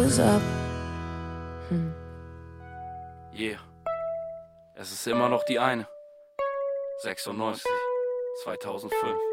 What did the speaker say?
goes up. Yeah, es ist immer noch die eine. 96, 2005.